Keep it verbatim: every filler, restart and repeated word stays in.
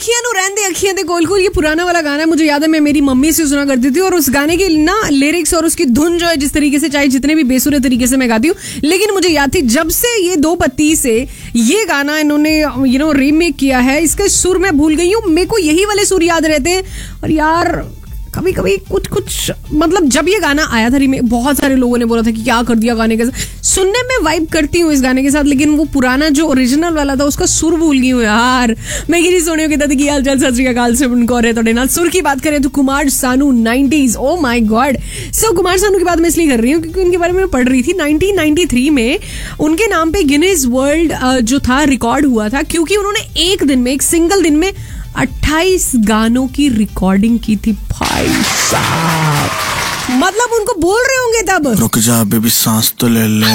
अखियां नु रहन दे अखियां दे कोल कोल, ये पुराना वाला गाना है, मुझे याद है मैं मेरी मम्मी से सुना करती थी, और उस गाने की ना लिरिक्स और उसकी धुन जो है जिस तरीके से, चाहे जितने भी बेसुरे तरीके से मैं गाती हूँ, लेकिन मुझे याद थी जब से ये दो पत्ती से ये गाना इन्होंने यू नो रीमेक किया है, इसके सुर मैं भूल गई हूँ, मेरे को यही वाले सुर याद रहते हैं। और यार कभी कभी कुछ कुछ मतलब जब ये गाना आया था रीमेक, बहुत सारे लोगों ने बोला था कि क्या कर दिया गाने के साथ, सुनने में वाइब करती हूँ इस गाने के साथ, लेकिन वो पुराना जो ओरिजिनल वाला था उसका सुर भूल गई हूँ यार। मैं गिरी सोनियो की दादी की हाल चाल सत श्री अकाल से उनको और थोड़े ना सुर की बात करें तो Kumar Sanu nineties, oh my God. सो कुमार सानू की बात मैं इसलिए कर रही हूँ क्योंकि उनके बारे में पढ़ रही थी। नाइनटीन नाइंटी थ्री में उनके नाम पे गिनीज वर्ल्ड जो था रिकॉर्ड हुआ था, क्योंकि उन्होंने एक दिन में, एक सिंगल दिन में अट्ठाईस गानों की रिकॉर्डिंग की थी भाई साहब। मतलब उनको बोल रहे होंगे तब, रुक जा बेबी सांस तो ले ले।